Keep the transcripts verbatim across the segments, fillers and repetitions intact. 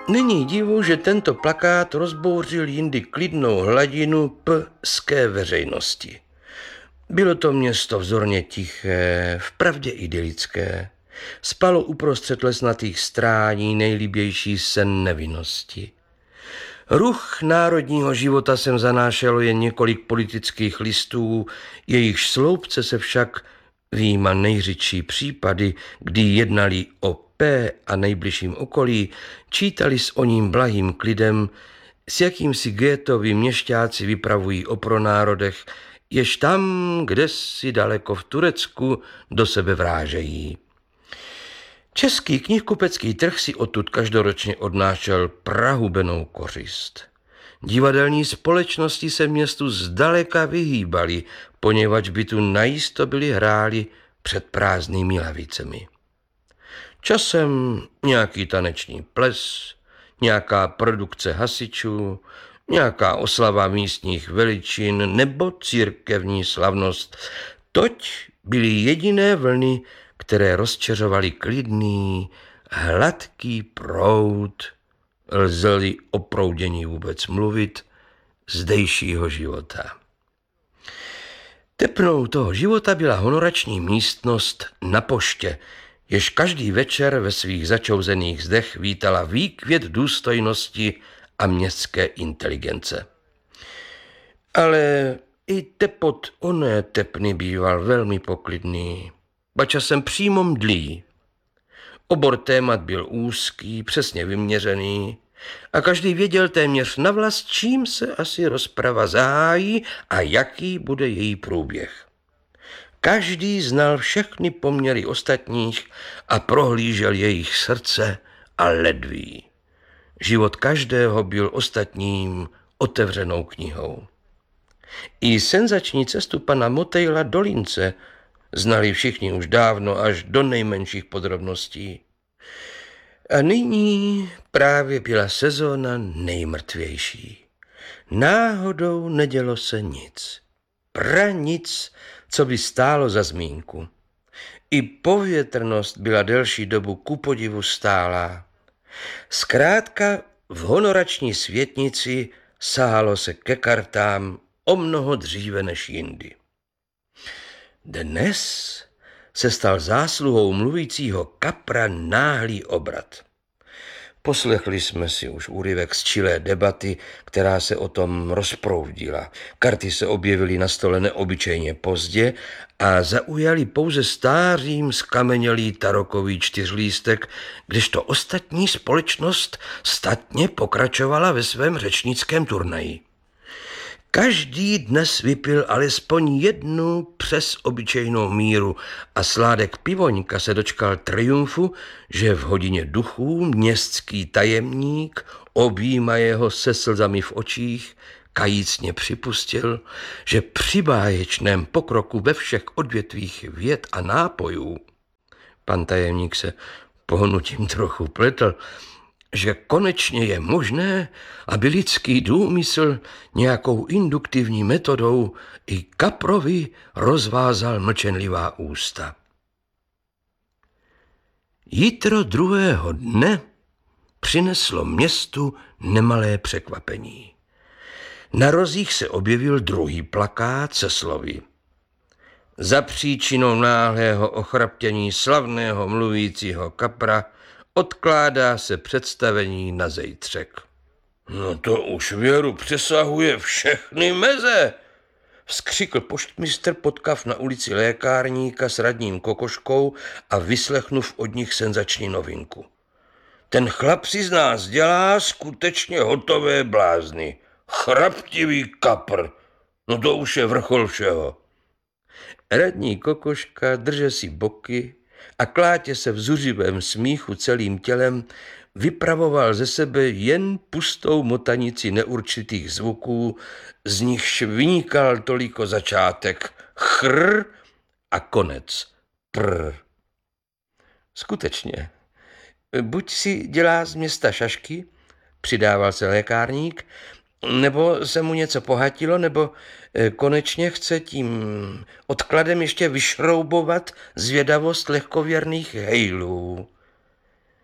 Není divu, že tento plakát rozbouřil jindy klidnou hladinu p-ské veřejnosti. Bylo to město vzorně tiché, vpravdě idylické. Spalo uprostřed lesnatých strání nejlíbější sen nevinnosti. Ruch národního života sem zanášelo jen několik politických listů, jejichž sloupce se však, vyjma nejřidší případy, kdy jednali o P a nejbližším okolí, čítali s oním blahým klidem, s jakýmsi Goetheovi měšťáci vypravují o pronárodech, jež tam, kde si daleko v Turecku, do sebe vrážejí. Český knihkupecký trh si odtud každoročně odnášel prahubenou kořist. Divadelní společnosti se městu zdaleka vyhýbaly, poněvadž by tu najisto byli hráli před prázdnými lavicemi. Časem nějaký taneční ples, nějaká produkce hasičů, nějaká oslava místních veličin nebo církevní slavnost. Toť byly jediné vlny, které rozčeřovaly klidný, hladký proud, lze-li o proudění vůbec mluvit, zdejšího života. Tepnou toho života byla honorační místnost na poště, jež každý večer ve svých začouzených zdech vítala výkvět důstojnosti a městské inteligence. Ale i tepot oné tepny býval velmi poklidný, ba časem přímo mdlý. Obor témat byl úzký, přesně vyměřený a každý věděl téměř navlas, čím se asi rozprava zahájí a jaký bude její průběh. Každý znal všechny poměry ostatních a prohlížel jejich srdce a ledví. Život každého byl ostatním otevřenou knihou. I senzační cestu pana Motejla do Lince znali všichni už dávno až do nejmenších podrobností. A nyní právě byla sezóna nejmrtvější. Náhodou nedělo se nic. Pra nic, co by stálo za zmínku. I povětrnost byla delší dobu ku podivu stálá. Zkrátka v honorační světnici sahalo se ke kartám o mnoho dříve než jindy. Dnes se stal zásluhou mluvícího kapra náhlý obrat. Poslechli jsme si už úryvek z čilé debaty, která se o tom rozproudila. Karty se objevily na stole neobyčejně pozdě a zaujali pouze stářím skamenělý tarokový čtyřlístek, kdežto ostatní společnost statně pokračovala ve svém řečnickém turnaji. Každý dnes vypil alespoň jednu přes obyčejnou míru a sládek pivoňka se dočkal triumfu, že v hodině duchů městský tajemník, objímaje ho se slzami v očích, kajícně připustil, že při báječném pokroku ve všech odvětvích věd a nápojů, pan tajemník se pohnutím trochu pletl, že konečně je možné, aby lidský důmysl nějakou induktivní metodou i kaprovi rozvázal mlčenlivá ústa. Jitro druhého dne přineslo městu nemalé překvapení. Na rozích se objevil druhý plakát se slovy: za příčinou náhlého ochraptění slavného mluvícího kapra odkládá se představení na zejtřek. No to už věru přesahuje všechny meze, vzkřikl poštmistr, potkav na ulici lékárníka s radním Kokoškou a vyslechnув od nich senzační novinku. Ten chlap si z nás dělá skutečně hotové blázny. Chraptivý kapr, no to už je vrchol všeho. Radní Kokoška drže si boky a klátě se v zuřivém smíchu celým tělem vypravoval ze sebe jen pustou motanici neurčitých zvuků, z nichž vynikal toliko začátek chr a konec prr. Skutečně, buď si dělá z města šašky, přidával se lékárník, nebo se mu něco pohatilo, nebo konečně chce tím odkladem ještě vyšroubovat zvědavost lehkověrných hejlů.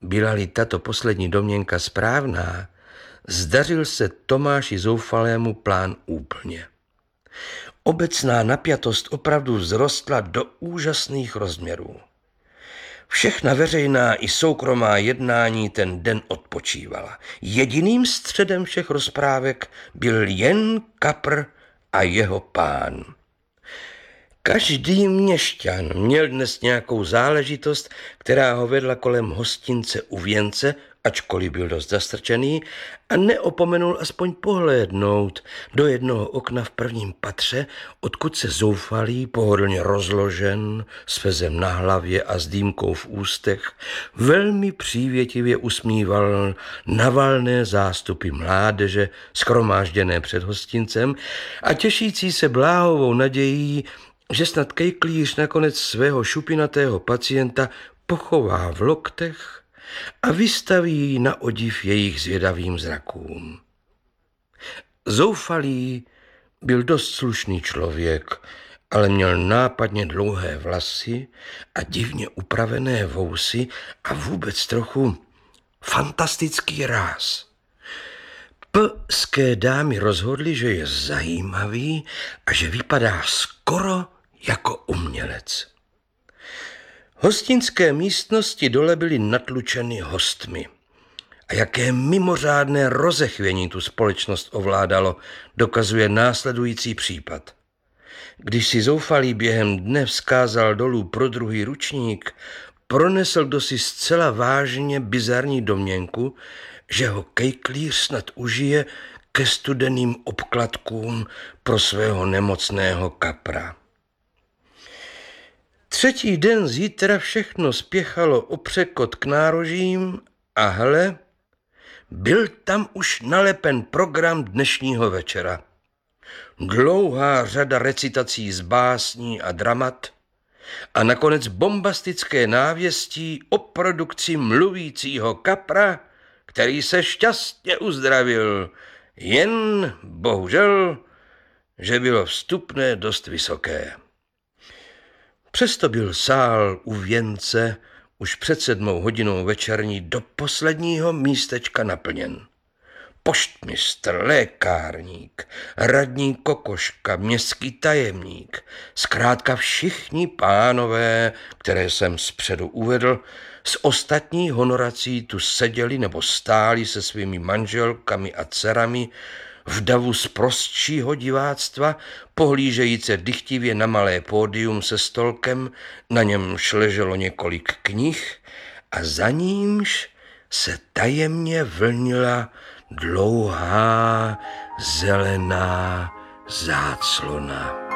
Byla-li tato poslední domněnka správná, zdařil se Tomáši Zoufalému plán úplně. Obecná napjatost opravdu vzrostla do úžasných rozměrů. Všechna veřejná i soukromá jednání ten den odpočívala. Jediným středem všech rozprávek byl jen kapr a jeho pán. Každý měšťan měl dnes nějakou záležitost, která ho vedla kolem hostince u věnce, ačkoliv byl dost zastrčený, a neopomenul aspoň pohlédnout do jednoho okna v prvním patře, odkud se Zoufalý, pohodlně rozložen, s vezem na hlavě a s dýmkou v ústech, velmi přívětivě usmíval na valné zástupy mládeže, shromážděné před hostincem a těšící se bláhovou nadějí, že snad kejklíř nakonec svého šupinatého pacienta pochová v loktech a vystaví na odiv jejich zvědavým zrakům. Zoufalý byl dost slušný člověk, ale měl nápadně dlouhé vlasy a divně upravené vousy a vůbec trochu fantastický ráz. P-ské dámy rozhodly, že je zajímavý a že vypadá skoro jako umělec. Hostinské místnosti dole byly natlučeny hostmi. A jaké mimořádné rozechvění tu společnost ovládalo, dokazuje následující případ. Když si Zoufalý během dne vzkázal dolů pro druhý ručník, pronesl kdosi zcela vážně bizarní domněnku, že ho kejklíř snad užije ke studeným obkladkům pro svého nemocného kapra. Třetí den zítra všechno spěchalo o překot k nárožím a hle, byl tam už nalepen program dnešního večera. Dlouhá řada recitací z básní a dramat a nakonec bombastické návěstí o produkci mluvícího kapra, který se šťastně uzdravil, jen bohužel, že bylo vstupné dost vysoké. Přesto byl sál u věnce už před sedmou hodinou večerní do posledního místečka naplněn. Poštmistr, lékárník, radní Kokoška, městský tajemník, zkrátka všichni pánové, které jsem zpředu uvedl, z ostatních honorací tu seděli nebo stáli se svými manželkami a dcerami v davu z prostšího diváctva, pohlížejíce dychtivě na malé pódium se stolkem, na němž leželo několik knih a za nímž se tajemně vlnila dlouhá zelená záclona.